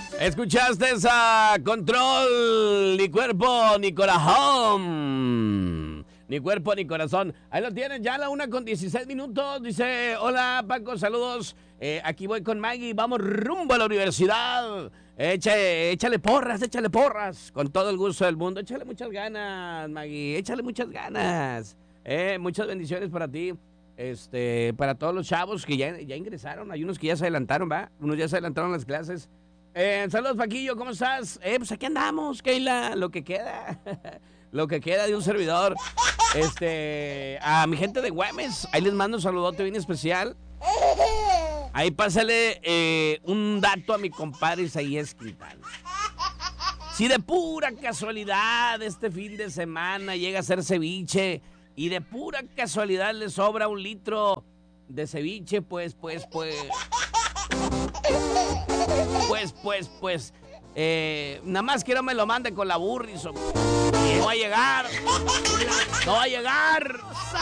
Escuchaste esa Control, ni cuerpo ni corazón. Ni cuerpo ni corazón. Ahí lo tienen, ya a la 1:16. Dice, hola Paco, saludos. Aquí voy con Maggie, vamos rumbo a la universidad. Échale porras, con todo el gusto del mundo. Échale muchas ganas, Maggie, échale muchas ganas. Muchas bendiciones para ti. Para todos los chavos que ya ingresaron. Hay unos que ya se adelantaron, ¿va? Unos ya se adelantaron las clases. Saludos, Paquillo, ¿cómo estás? Pues aquí andamos, Keila, lo que queda. Lo que queda de un servidor. A mi gente de Güemes, ahí les mando un saludote bien especial. Ahí pásale un dato a mi compadre Isaías Quintana. Si de pura casualidad este fin de semana llega a ser ceviche y de pura casualidad le sobra 1 litro de ceviche, pues, nada más quiero me lo mande con la Burrison. No va a llegar.